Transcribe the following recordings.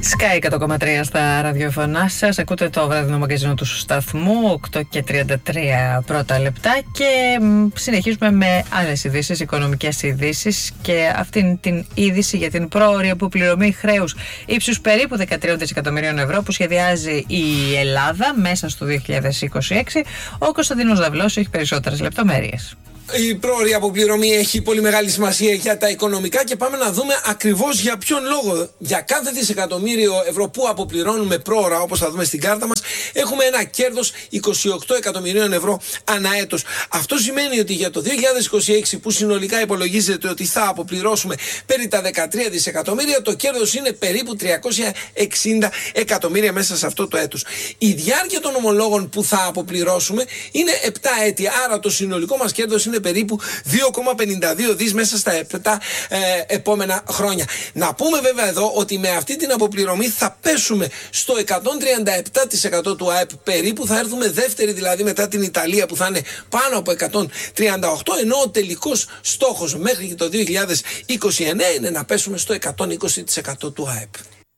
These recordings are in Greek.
Sky 100,3 στα ραδιοφωνά σας. Ακούτε το βραδινό μαγκαζίνο του σταθμού, 8:33 πρώτα λεπτά, και συνεχίζουμε με άλλες ειδήσεις, οικονομικές ειδήσεις, και αυτήν την είδηση για την πρόωρη αποπληρωμή χρέους ύψους περίπου 13 δισεκατομμυρίων ευρώ που σχεδιάζει η Ελλάδα μέσα στο 2026. Ο Κωνσταντίνος Δαυλός έχει περισσότερες λεπτομέρειες. Η πρόωρη αποπληρωμή έχει πολύ μεγάλη σημασία για τα οικονομικά και πάμε να δούμε ακριβώς για ποιον λόγο. Για κάθε δισεκατομμύριο ευρώ που αποπληρώνουμε πρόωρα, όπως θα δούμε στην κάρτα μας, έχουμε ένα κέρδος 28 εκατομμυρίων ευρώ ανά έτος. Αυτό σημαίνει ότι για το 2026, που συνολικά υπολογίζεται ότι θα αποπληρώσουμε περί τα 13 δισεκατομμύρια, το κέρδος είναι περίπου 360 εκατομμύρια μέσα σε αυτό το έτος. Η διάρκεια των ομολόγων που θα αποπληρώσουμε είναι 7 έτη, άρα το συνολικό μας κέρδος είναι περίπου 2,52 δις μέσα στα 7 επόμενα χρόνια. Να πούμε βέβαια εδώ ότι με αυτή την αποπληρωμή θα πέσουμε στο 137% του ΑΕΠ περίπου, θα έρθουμε δεύτερη δηλαδή μετά την Ιταλία που θα είναι πάνω από 138, ενώ ο τελικός στόχος μέχρι το 2029 είναι να πέσουμε στο 120% του ΑΕΠ.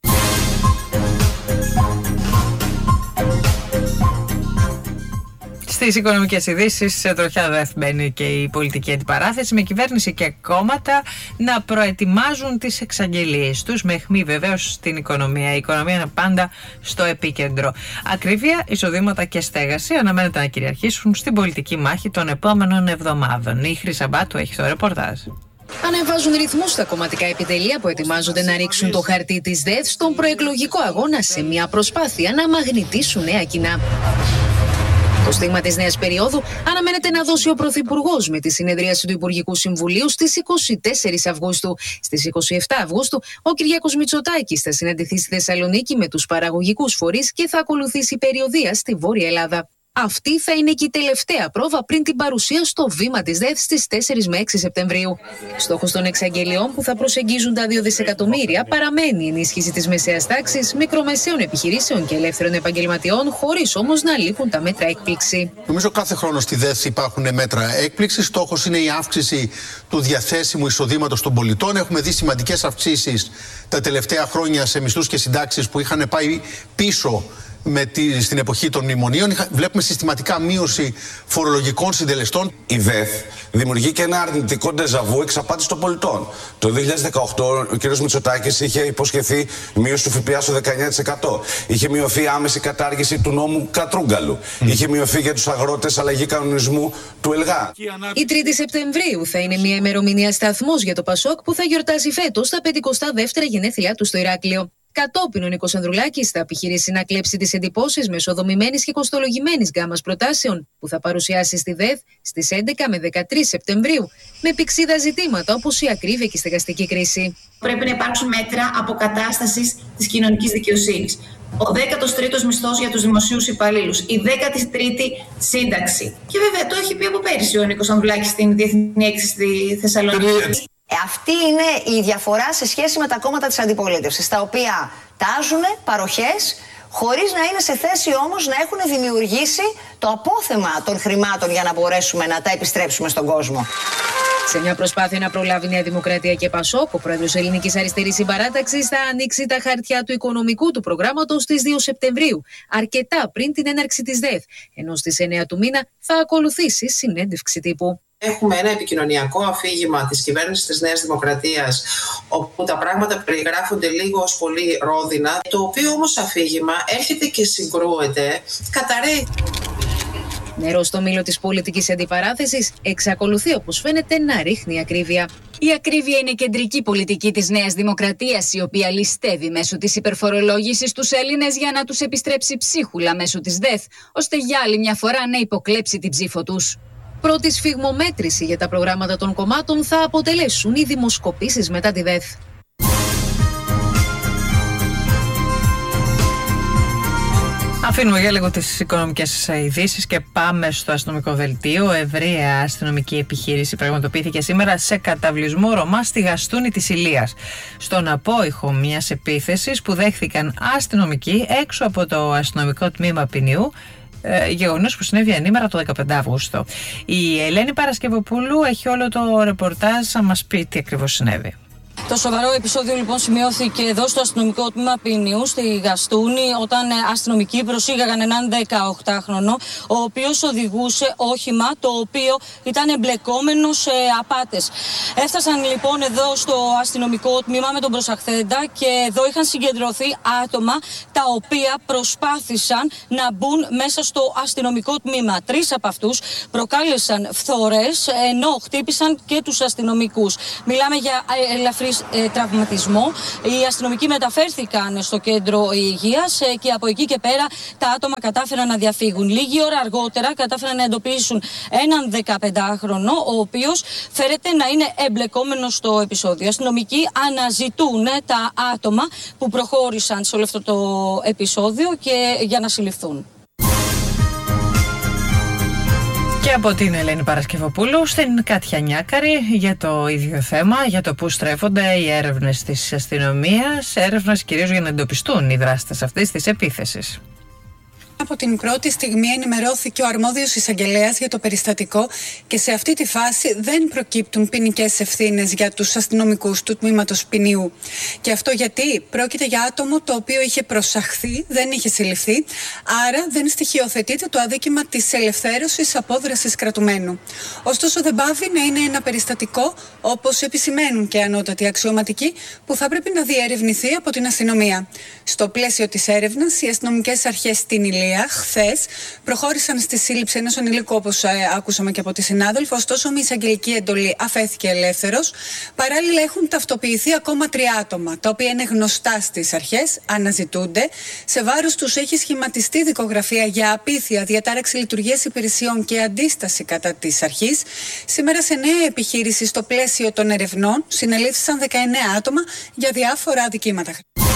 Στις οικονομικές ειδήσεις, σε τροχιά ΔΕΘ μπαίνει και η πολιτική αντιπαράθεση, με κυβέρνηση και κόμματα να προετοιμάζουν τις εξαγγελίες τους, με αιχμή βεβαίως στην οικονομία. Η οικονομία είναι πάντα στο επίκεντρο. Ακρίβεια, εισοδήματα και στέγαση αναμένεται να κυριαρχήσουν στην πολιτική μάχη των επόμενων εβδομάδων. Η Χρυσαμπάτου έχει το ρεπορτάζ. Ανεβάζουν ρυθμούς στα κομματικά επιτελεία που ετοιμάζονται να ρίξουν το χαρτί της ΔΕΘ στον προεκλογικό αγώνα, σε μια προσπάθεια να μαγνητήσουν νέα κοινά. Το στίγμα της νέας περίοδου αναμένεται να δώσει ο Πρωθυπουργός με τη συνεδρίαση του Υπουργικού Συμβουλίου στις 24 Αυγούστου. Στις 27 Αυγούστου ο Κυριάκος Μητσοτάκης θα συναντηθεί στη Θεσσαλονίκη με τους παραγωγικούς φορείς και θα ακολουθήσει περιοδεία στη Βόρεια Ελλάδα. Αυτή θα είναι και η τελευταία πρόβα πριν την παρουσία στο βήμα της ΔΕΘ στις 4 με 6 Σεπτεμβρίου. Στόχος των εξαγγελιών, που θα προσεγγίζουν τα 2 δισεκατομμύρια, παραμένει η ενίσχυση της μεσαίας τάξης, μικρομεσαίων επιχειρήσεων και ελεύθερων επαγγελματιών, χωρίς όμως να λείπουν τα μέτρα έκπληξη. Νομίζω κάθε χρόνο στη ΔΕΘ υπάρχουν μέτρα έκπληξης. Στόχος είναι η αύξηση του διαθέσιμου εισοδήματος των πολιτών. Έχουμε δει σημαντικές αυξήσεις τα τελευταία χρόνια σε μισθούς και συντάξεις που είχαν πάει πίσω στην εποχή των μνημονίων. Βλέπουμε συστηματικά μείωση φορολογικών συντελεστών. Η ΔΕΘ δημιουργεί και ένα αρνητικό ντεζαβού εξ απάτης των πολιτών. Το 2018 ο κ. Μητσοτάκης είχε υποσχεθεί μείωση του ΦΠΑ στο 19%. Είχε μειωθεί άμεση κατάργηση του νόμου Κατρούγκαλου. Είχε μειωθεί για τους αγρότες αλλαγή κανονισμού του ΕΛΓΑ. Η 3η Σεπτεμβρίου θα είναι μια ημερομηνία σταθμός για το ΠΑΣΟΚ, που θα γιορτάσει φέτος τα 52 γενέθλιά του στο Ηράκλειο. Κατόπιν, ο Νίκος Ανδρουλάκης θα επιχειρήσει να κλέψει τις εντυπώσεις μέσω δομημένης και κοστολογημένης γκάμας προτάσεων, που θα παρουσιάσει στη ΔΕΘ στις 11 με 13 Σεπτεμβρίου, με πυξίδα ζητήματα όπως η ακρίβεια και η στεγαστική κρίση. Πρέπει να υπάρξουν μέτρα αποκατάστασης της κοινωνικής δικαιοσύνης. Ο 13ος μισθός για τους δημοσίους υπαλλήλους, η 13η σύνταξη. Και βέβαια το έχει πει από πέρυσι ο Νίκος Ανδρουλάκης στην Διεθνή Έκθεση στη Θεσσαλονίκη. Αυτή είναι η διαφορά σε σχέση με τα κόμματα της αντιπολίτευσης, τα οποία τάζουν παροχές χωρίς να είναι σε θέση όμως να έχουν δημιουργήσει το απόθεμα των χρημάτων για να μπορέσουμε να τα επιστρέψουμε στον κόσμο. Σε μια προσπάθεια να προλάβει Νέα Δημοκρατία και ΠΑΣΟΚ, ο πρόεδρος Ελληνικής Αριστερής Συμπαράταξης θα ανοίξει τα χαρτιά του οικονομικού του προγράμματος στις 2 Σεπτεμβρίου, αρκετά πριν την έναρξη της ΔΕΘ, ενώ στις 9 του μήνα θα ακολουθήσει συνέντευξη τύπου. Έχουμε ένα επικοινωνιακό αφήγημα της κυβέρνησης της Νέας Δημοκρατίας, όπου τα πράγματα περιγράφονται λίγο ως πολύ ρόδινα, το οποίο όμως αφήγημα έρχεται και συγκρούεται, καταραίει. Νερό στο μήλο της πολιτικής αντιπαράθεσης εξακολουθεί, όπως φαίνεται, να ρίχνει ακρίβεια. Η ακρίβεια είναι κεντρική πολιτική της Νέας Δημοκρατίας, η οποία ληστεύει μέσω της υπερφορολόγησης τους Έλληνες για να τους επιστρέψει ψίχουλα μέσω της ΔΕΘ, ώστε για άλλη μια φορά να υποκλέψει την ψήφο τους. Πρώτη σφιγμομέτρηση για τα προγράμματα των κομμάτων θα αποτελέσουν οι δημοσκοπήσεις μετά τη ΔΕΘ. Αφήνουμε για λίγο τις οικονομικές ειδήσεις και πάμε στο αστυνομικό δελτίο. Ευρεία αστυνομική επιχείρηση πραγματοποιήθηκε σήμερα σε καταβλισμό Ρωμά στη Γαστούνη της Ηλίας, στον απόϊχο μιας επίθεσης που δέχθηκαν αστυνομικοί έξω από το αστυνομικό τμήμα ποινιού, γεγονός που συνέβη ανήμερα το 15 Αύγουστο. Η Ελένη Παρασκευοπούλου έχει όλο το ρεπορτάζ, να μας πει τι ακριβώς συνέβη. Το σοβαρό επεισόδιο λοιπόν σημειώθηκε εδώ στο αστυνομικό τμήμα Ποινιού στη Γαστούνη, όταν αστυνομικοί προσήγαγαν έναν 18χρονο, ο οποίος οδηγούσε όχημα το οποίο ήταν εμπλεκόμενο σε απάτες. Έφτασαν λοιπόν εδώ στο αστυνομικό τμήμα με τον προσαχθέντα και εδώ είχαν συγκεντρωθεί άτομα τα οποία προσπάθησαν να μπουν μέσα στο αστυνομικό τμήμα. 3 από αυτούς προκάλεσαν φθορές ενώ χτύπησαν και τους αστυνομικούς. Μιλάμε για ελαφρύ τραυματισμό. Οι αστυνομικοί μεταφέρθηκαν στο κέντρο υγείας και από εκεί και πέρα τα άτομα κατάφεραν να διαφύγουν. Λίγη ώρα αργότερα κατάφεραν να εντοπίσουν έναν 15χρονο, ο οποίος φέρεται να είναι εμπλεκόμενος στο επεισόδιο. Οι αστυνομικοί αναζητούν τα άτομα που προχώρησαν σε όλο αυτό το επεισόδιο και για να συλληφθούν. Και από την Ελένη Παρασκευοπούλου στην Κάτια Νιάκαρη για το ίδιο θέμα, για το πού στρέφονται οι έρευνες της αστυνομίας, έρευνες κυρίως για να εντοπιστούν οι δράστες αυτής της επίθεσης. Από την πρώτη στιγμή ενημερώθηκε ο αρμόδιος εισαγγελέας για το περιστατικό και σε αυτή τη φάση δεν προκύπτουν ποινικές ευθύνες για τους αστυνομικούς του τμήματος Ποινιού. Και αυτό γιατί πρόκειται για άτομο το οποίο είχε προσαχθεί, δεν είχε συλληφθεί, άρα δεν στοιχειοθετείται το αδίκημα της ελευθέρωσης απόδρασης κρατουμένου. Ωστόσο δεν πάβει να είναι ένα περιστατικό, όπως επισημαίνουν και ανώτατοι αξιωματικοί, που θα πρέπει να διερευνηθεί από την αστυνομία. Στο πλαίσιο της έρευνας, οι αστυνομικές αρχές στην Ηλία χθες προχώρησαν στη σύλληψη ενός ανηλίκου, όπως άκουσαμε και από τη συνάδελφο, ωστόσο με εισαγγελική εντολή αφέθηκε ελεύθερος. Παράλληλα έχουν ταυτοποιηθεί ακόμα 3 άτομα, τα οποία είναι γνωστά στις αρχές, αναζητούνται. Σε βάρος τους έχει σχηματιστεί δικογραφία για απίθεια, διατάραξη λειτουργίας υπηρεσιών και αντίσταση κατά της αρχής. Σήμερα σε νέα επιχείρηση στο πλαίσιο των ερευνών συνελήφθησαν 19 άτομα για διάφορα αδικήματα.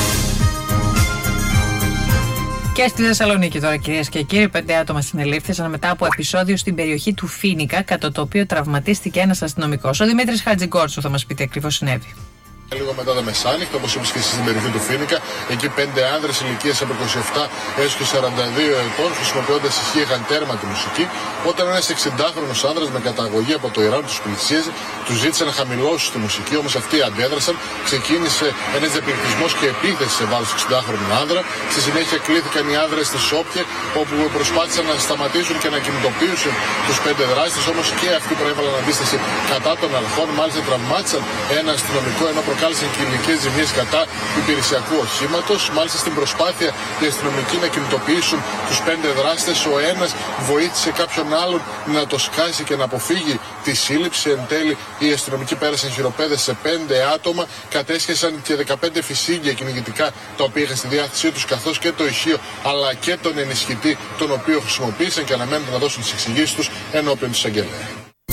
Και στη Θεσσαλονίκη τώρα, κυρίες και κύριοι, 5 άτομα συνελήφθησαν μετά από επεισόδιο στην περιοχή του Φοίνικα, κατά το οποίο τραυματίστηκε ένας αστυνομικός. Ο Δημήτρης Χατζηγκόρτσου θα μας πει τι ακριβώς συνέβη. Λίγο μετά τα μεσάνυχτα, όπως είπες και εσείς, στην περιοχή του Φοίνικα, εκεί 5 άνδρες ηλικίας από 27 έως και 42 ετών, χρησιμοποιώντας ισχύγαν τέρμα τη μουσική, όταν ένας 60χρονος άνδρας με καταγωγή από το Ιράν τους πλησίαζε, τους ζήτησε να χαμηλώσουν τη μουσική, όμως αυτοί αντέδρασαν, ξεκίνησε ένας διαπληκτισμός και επίθεση σε βάρος του 60χρονου άνδρα. Στη συνέχεια κλήθηκαν οι άνδρες στη Σόπια, όπου προσπάθησαν να σταματήσουν και να κινητοποιήσουν τους 5 δράστες, όμως και αυτοί προέβαλαν αντίσταση κατά των αρχών, μάλιστα τραυμάτισαν ένα αστυνομικό, ενώ προκάλεσαν κυλικές ζημιές κατά του υπηρεσιακού οχήματος. Μάλιστα στην προσπάθεια οι αστυνομικοί να κινητοποιήσουν τους 5 δράστες, ο ένας βοήθησε κάποιον άλλον να το σκάσει και να αποφύγει τη σύλληψη. Εν τέλει οι αστυνομικοί πέρασαν χειροπέδες σε 5 άτομα, κατέσχεσαν και 15 φυσίγγια κυνηγητικά τα οποία είχαν στη διάθεσή τους, καθώς και το ηχείο αλλά και τον ενισχυτή τον οποίο χρησιμοποίησαν και αναμένουν να δώσουν τις εξηγήσεις τους ενώπιον του εισαγγελέα.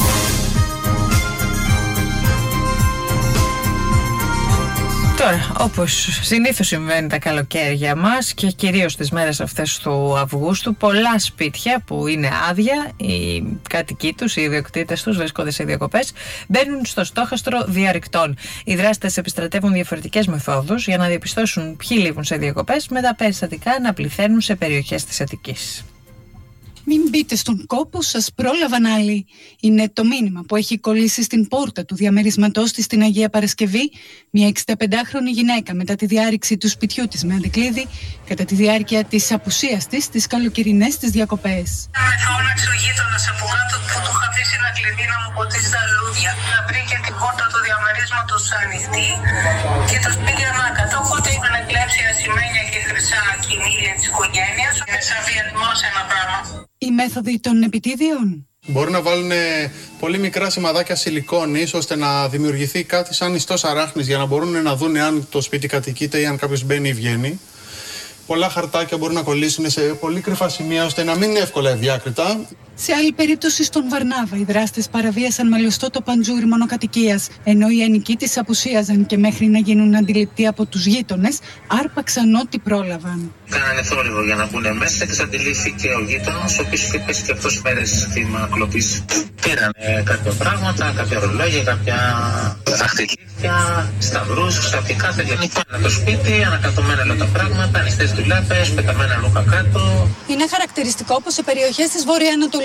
Τώρα, όπως συνήθως συμβαίνει τα καλοκαίρια μας και κυρίως τις μέρες αυτές του Αυγούστου, πολλά σπίτια που είναι άδεια, οι κάτοικοι τους, οι ιδιοκτήτες τους βρίσκονται σε διακοπές, μπαίνουν στο στόχαστρο διαρρηκτών. Οι δράστες επιστρατεύουν διαφορετικές μεθόδους για να διαπιστώσουν ποιοι λείπουν σε διακοπές, με τα περιστατικά να πληθαίνουν σε περιοχές της Αττικής. Μην μπείτε στον κόπο, σας πρόλαβαν άλλοι. Είναι το μήνυμα που έχει κολλήσει στην πόρτα του διαμερισματός της στην Αγία Παρασκευή μια 65χρονη γυναίκα μετά τη διάρρηξη του σπιτιού της με αντικλείδι κατά τη διάρκεια της απουσίας της στις καλοκαιρινές της διακοπές. Με φώναξε ο γείτονας από κάτω που του είχα αφήσει ένα κλειδί να μου ποτίσει τα λούδια. Να βρήκε την πόρτα του διαμερίσματος ανοιχτή και το σπίτι ανάκατο. Οπότε είχαν κλέψει ασημένια και χρυσά κινήλια της οικογένειας. Είναι σαν βιασμός ένα πράγμα. Οι μέθοδοι των επιτίδιων. Μπορεί να βάλουν πολύ μικρά σημαδάκια σιλικόνης ώστε να δημιουργηθεί κάτι σαν ιστός αράχνης για να μπορούν να δουν αν το σπίτι κατοικείται ή αν κάποιος μπαίνει ή βγαίνει. Πολλά χαρτάκια μπορούν να κολλήσουν σε πολύ κρυφά σημεία ώστε να μην είναι εύκολα ευδιάκριτα. Σε άλλη περίπτωση στον Βαρνάβα, οι δράστες παραβίασαν με λωστό το παντζούρι μονοκατοικίας, ενώ οι ενοικοί τις απουσίαζαν και μέχρι να γίνουν αντιληπτοί από τους γείτονες, άρπαξαν ό,τι πρόλαβαν. Κάνανε θόρυβο για να μπουν μέσα και αντιλήφθηκε ο γείτονας, ο οποίος είχε πέσει και αυτός μέρες θύμα κλοπής. Πήραν κάποια πράγματα, κάποια ρολόγια, κάποια δαχτυλίδια, σταυρούς, ξαφνικά τέτοια. Νικάνε το σπίτι, ανακατωμένα όλα τα πράγματα, ανοιχτές ντουλάπες, πεταμένα ρούχα κάτω. Είναι χαρακτηριστικό πως σε περιοχές της βορειοανατολικής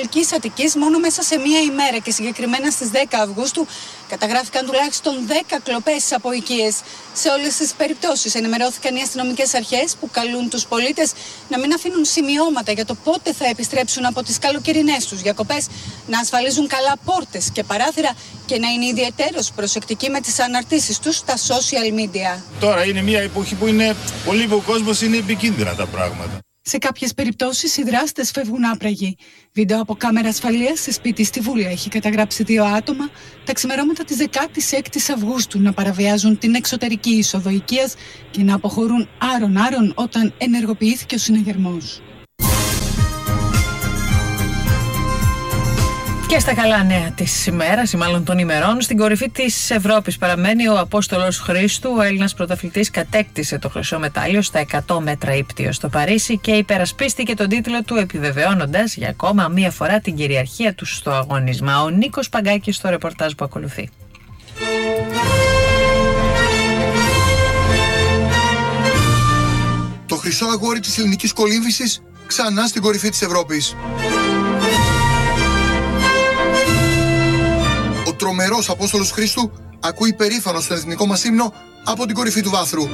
Ανατολικής Αττικής μόνο μέσα σε μία ημέρα και συγκεκριμένα στις 10 Αυγούστου καταγράφηκαν τουλάχιστον 10 κλοπές από οικίες. Σε όλες τις περιπτώσεις ενημερώθηκαν οι αστυνομικές αρχές που καλούν τους πολίτες να μην αφήνουν σημειώματα για το πότε θα επιστρέψουν από τις καλοκαιρινές τους διακοπές, να ασφαλίζουν καλά πόρτες και παράθυρα και να είναι ιδιαιτέρως προσεκτικοί με τις αναρτήσεις τους στα social media. Τώρα είναι μια εποχή που είναι πολύ ο κόσμος, είναι επικίνδυνα τα πράγματα. Σε κάποιες περιπτώσεις οι δράστες φεύγουν άπραγοι. Βίντεο από κάμερα ασφαλείας σε σπίτι στη Βούλια έχει καταγράψει 2 άτομα τα ξημερώματα της 16ης Αυγούστου να παραβιάζουν την εξωτερική είσοδο οικίας και να αποχωρούν άρον-άρον όταν ενεργοποιήθηκε ο συναγερμός. Και στα καλά νέα της ημέρας, ή μάλλον των ημερών, στην κορυφή της Ευρώπης παραμένει ο Απόστολος Χρήστου. Ο Έλληνας πρωταθλητής κατέκτησε το χρυσό μετάλλιο στα 100 μέτρα ύπτιο στο Παρίσι και υπερασπίστηκε τον τίτλο του, επιβεβαιώνοντας για ακόμα μία φορά την κυριαρχία του στο αγώνισμα. Ο Νίκος Παγκάκης στο ρεπορτάζ που ακολουθεί. Το χρυσό αγόρι της ελληνικής κολύμβησης ξανά στην κορυφή της Ευρώπης. Ο τρομερός Απόστολος Χρήστου ακούει περήφανο στον εθνικό μας ύμνο από την κορυφή του βάθρου.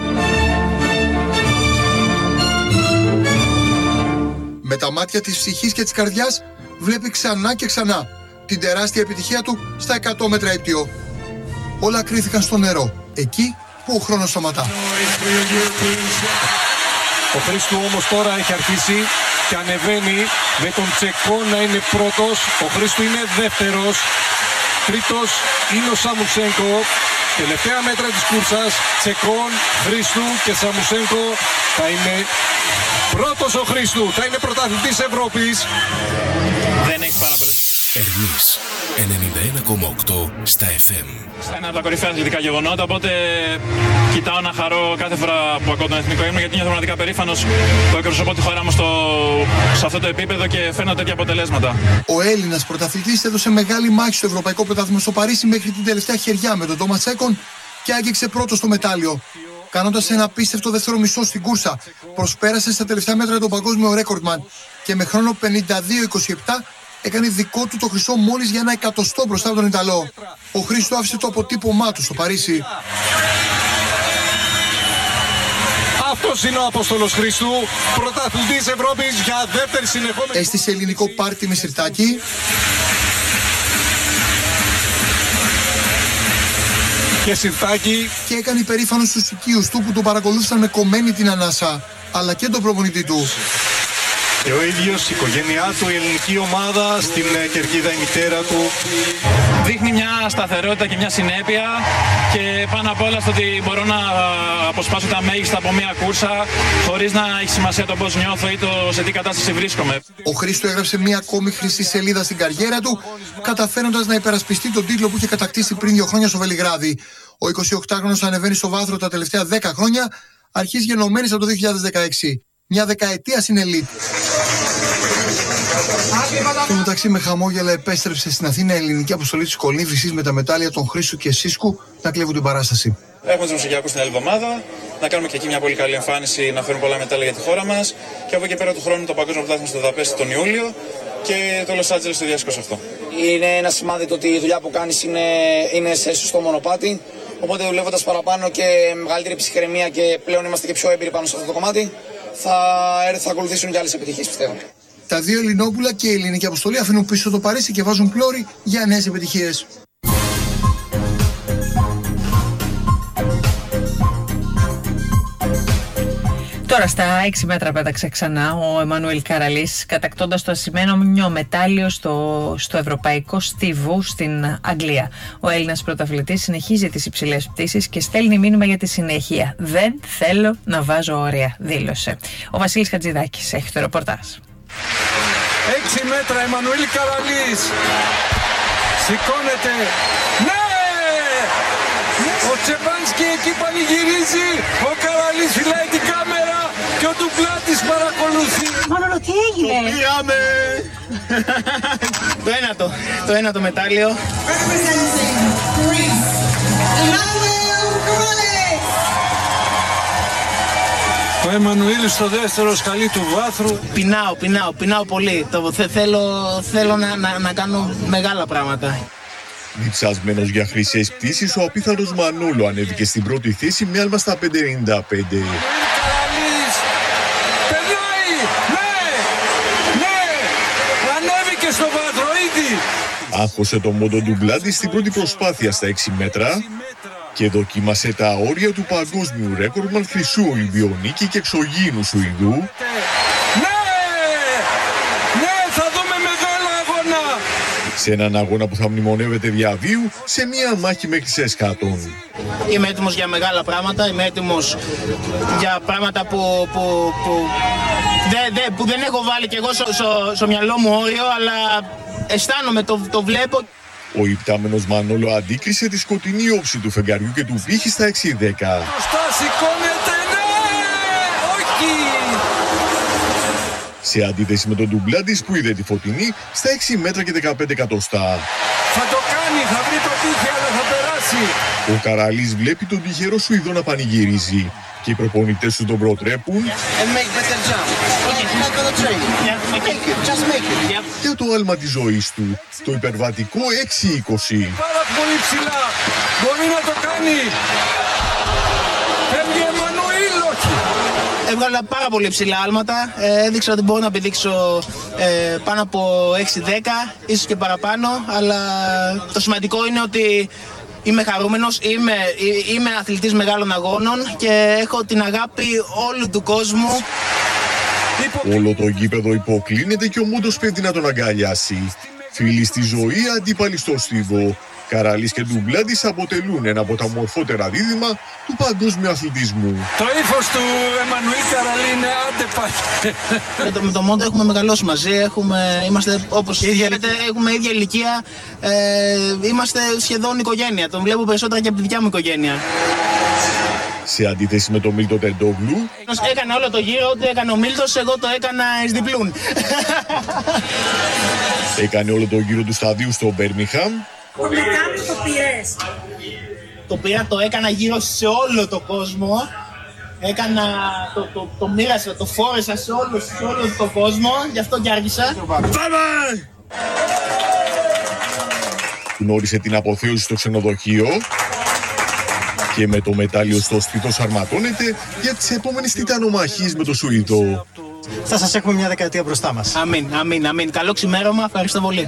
Με τα μάτια της ψυχής και της καρδιάς βλέπει ξανά και ξανά την τεράστια επιτυχία του στα 100 μέτρα ύπτιο. Όλα κρίθηκαν στο νερό, εκεί που ο χρόνος σταματά. Ο Χρήστου όμως τώρα έχει αρχίσει και ανεβαίνει με τον Τσεκό να είναι πρώτος. Ο Χρήστου είναι δεύτερος. Τρίτος είναι ο Σαμουσένκο. Τελευταία μέτρα της κούρσας. Τσεκόν, Χρήστου και Σαμουσένκο. Θα είναι πρώτος ο Χρήστου. Θα είναι πρωταθλητής Ευρώπης. Δεν έχει πάρα πολλές. Ερμής 91,8 στα FM. Ένα από τα κορυφαία αθλητικά γεγονότα, οπότε κοιτάω να χαρώ κάθε φορά που ακούω τον εθνικό ύμνο, γιατί νιώθω πραγματικά περήφανος που εκπροσωπώ τη χώρα μου σε αυτό το επίπεδο και φέρνω τέτοια αποτελέσματα. Ο Έλληνας πρωταθλητής έδωσε μεγάλη μάχη στο Ευρωπαϊκό Πρωτάθλημα στο Παρίσι μέχρι την τελευταία χεριά με τον Τόμα Τσέκον και άγγιξε πρώτο στο μετάλλιο. Κάνοντας ένα απίστευτο δεύτερο μισό στην κούρσα, προσπέρασε στα τελευταία μέτρα τον παγκόσμιο ρέκορντμαν και με χρόνο 52-27 έκανε δικό του το χρυσό μόλις για 1 εκατοστό μπροστά από τον Ιταλό. Ο Χρήστο άφησε το αποτύπωμά του στο Παρίσι. Αυτός είναι ο Απόστολος Χρήστου, πρωταθλητής Ευρώπης για δεύτερη συνεχόμενη. Έστησε ελληνικό πάρτι με σιρτάκι. Και σιρτάκι. Και έκανε υπερήφανο στους οικείους του που τον παρακολούθησαν με κομμένη την ανάσα, αλλά και τον προπονητή του. Και ο ίδιος, η οικογένειά του, η ελληνική ομάδα, στην κερκίδα η μητέρα του. Δείχνει μια σταθερότητα και μια συνέπεια και πάνω απ' όλα στο ότι μπορώ να αποσπάσω τα μέγιστα από μια κούρσα χωρίς να έχει σημασία το πώς νιώθω ή το σε τι κατάσταση βρίσκομαι. Ο Χρήστο έγραψε μια ακόμη χρυσή σελίδα στην καριέρα του, καταφέροντας να υπερασπιστεί τον τίτλο που είχε κατακτήσει πριν 2 χρόνια στο Βελιγράδι. Ο 28χρονος ανεβαίνει στο βάθρο τα τελευταία 10 χρόνια, αρχής γενομένης από το 2016. Μια δεκαετία στην ελίτ. Στο μεταξύ, με χαμόγελα επέστρεψε στην Αθήνα η ελληνική αποστολή της κολύμβησης με τα μετάλλια των Χρήστου και Σίσκου να κλέβουν την παράσταση. Έχουμε τους Μεσογειακούς την άλλη εβδομάδα, να κάνουμε και εκεί μια πολύ καλή εμφάνιση, να φέρουμε πολλά μετάλλια για τη χώρα μας. Και από εκεί πέρα του χρόνου το Παγκόσμιο Πρωτάθλημα στο Βουδαπέστη τον Ιούλιο και το Λος Άντζελες το 2028. Είναι ένα σημάδι το ότι η δουλειά που κάνεις είναι σε σωστό μονοπάτι. Οπότε δουλεύοντας παραπάνω και μεγαλύτερη ψυχραιμία και πλέον είμαστε και πιο έμπειροι πάνω σε αυτό το κομμάτι, θα ακολουθήσουν και άλλες επιτυχίες, πιστεύω. Τα 2 Ελληνόπουλα και η ελληνική αποστολή αφήνουν πίσω το Παρίσι και βάζουν πλώρη για νέες επιτυχίες. Τώρα στα 6 μέτρα πέταξε ξανά ο Εμμανουήλ Καραλής, κατακτώντας το ασημένιο μετάλλιο στο Ευρωπαϊκό Στίβου στην Αγγλία. Ο Έλληνας πρωταθλητής συνεχίζει τις υψηλές πτήσεις και στέλνει μήνυμα για τη συνέχεια. «Δεν θέλω να βάζω όρια», δήλωσε. Ο Βασίλης Χατζηδάκης έχει το ρεπορτάζ. 6 μέτρα, Εμμανουήλ Καραλής. Σηκώνεται. Ναι! Ο Τσεμπάνσκι εκεί πανηγυρίζει. Ο Καραλής φυλάει την κάμερα και ο Ντουπλάτης παρακολουθεί. Μάνολο, τι έγινε? Πήγαμε. Το ένατο μετάλλιο. Ο Εμμανουήλ στο δεύτερο σκαλί του βάθρου. Πεινάω πολύ. Θέλω να κάνω μεγάλα πράγματα. Διψασμένος για χρυσές πτήσεις, ο απίθανος Μανόλο ανέβηκε στην πρώτη θέση με άλμα στα 5.95. Ανέβηκε στο βάθρο ήδη. Άγχωσε το μόντο ντουμπλάντι στην πρώτη προσπάθεια στα 6 μέτρα και δοκίμασε τα όρια του παγκόσμιου ρέκορμαν χρυσού Ολυμπιονίκη και εξωγήινου Σουηδού. Ναι, θα δούμε μεγάλα αγώνα. Σε έναν αγώνα που θα μνημονεύεται διαβίου σε μία μάχη μέχρι σε σκάτων. Είμαι έτοιμος για μεγάλα πράγματα, είμαι έτοιμος για πράγματα που δεν έχω βάλει κι εγώ στο μυαλό μου όριο, αλλά αισθάνομαι, το βλέπω. Ο υπτάμενος Μανόλο αντίκρισε τη σκοτεινή όψη του φεγγαριού και του πύχη στα 6-10. Μπροστά σηκώνεται, ναι, όχι. Σε αντίθεση με τον ντουμπλάντης που είδε τη φωτεινή στα 6 μέτρα και 15 εκατοστά. Θα το κάνει, θα βρει το πύχη, αλλά θα περάσει. Ο Καραλής βλέπει τον τυχερό Σουηδό να πανηγυρίζει και οι προπονητές του τον προτρέπουν για το άλμα της ζωής του, το υπερβατικό 6-20. Πάρα πολύ ψηλά, μπορεί να το κάνει. Φεύγει Εμμανουήλ, όχι. Έβγαλα πάρα πολύ ψηλά άλματα, έδειξα ότι μπορώ να πηδήξω πάνω από 6-10, ίσως και παραπάνω, αλλά το σημαντικό είναι ότι είμαι χαρούμενος, είμαι αθλητής μεγάλων αγώνων και έχω την αγάπη όλου του κόσμου. Όλο το γήπεδο υποκλίνεται και ο Μόντος πέφτει να τον αγκαλιάσει. Φίλοι στη ζωή, αντίπαλοι στο στίβο. Καραλής και ντουμπλάντης αποτελούν ένα από τα μορφότερα δίδυμα του παγκόσμιου αθλητισμού. Το ύφος του Εμμανουήλ Καραλή είναι άντε. Με το Μόντο έχουμε μεγαλώσει μαζί, είμαστε όπως ξέρετε, έχουμε ίδια ηλικία, είμαστε σχεδόν οικογένεια. Τον βλέπω περισσότερα και από τη δικιά μου οικογένεια. Σε αντίθεση με τον Μίλτο Τεντόγλου, έκανε όλο το γύρο, ό,τι έκανε ο Μίλτος, εγώ το έκανα εις διπλούν. Έκανε όλο το γύρο του σταδίου στο Μπέρμιχαμ. Το πήρα, το έκανα γύρω σε όλο το κόσμο. Το μοίρασα, το φόρεσα σε όλο το κόσμο, γι' αυτό και άργησα. Γνώρισε την αποθέωση στο ξενοδοχείο και με το μετάλλιο στο στήθος αρματώνεται για τις επόμενες τιτανομαχίες με το Σουηδό. Θα σας έχουμε μια δεκαετία μπροστά μας. Αμήν. Καλό ξημέρωμα, ευχαριστώ πολύ.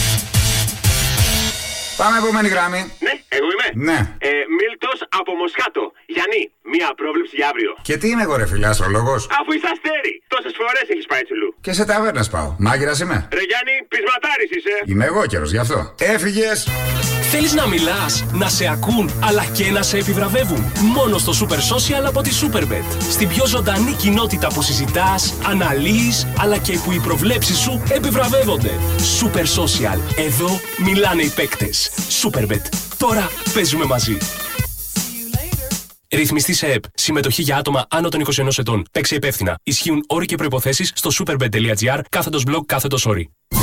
Πάμε επόμενη γραμμή. Ναι, εγώ είμαι. Ναι. Μίλτος από Μοσχάτο. Γιάννη, μία πρόβλεψη για αύριο. Και τι είμαι εγώ ρε φίλε, αστρολόγος? Αφού είσαι αστέρι. Τόσες φορές έχεις πάει τσουλού. Και σε ταβέρνες πάω. Μάγειρας είμαι. Ρε Γιάννη, πεισματάρης είσαι. Είμαι εγώ καιρος γι' αυτό. Έφυγες. Θέλεις να μιλάς, να σε ακούν, αλλά και να σε επιβραβεύουν. Μόνο στο Super Social από τη Superbet. Στην πιο ζωντανή κοινότητα που συζητάς, αναλύεις, αλλά και που οι προβλέψεις σου επιβραβεύονται. Super Social. Εδώ μιλάνε οι παίκτες. Superbet. Τώρα παίζουμε μαζί. Ρυθμιστή σε ΕΠ. Συμμετοχή για άτομα άνω των 21 ετών. Παίξε υπεύθυνα. Ισχύουν όροι και προϋποθέσεις στο superbet.gr /blog/όροι.